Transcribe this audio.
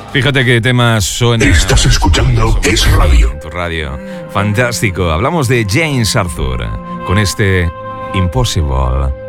Fíjate qué tema suena. Estás escuchando Es Radio. En tu radio. Fantástico. Hablamos de James Arthur con este Impossible.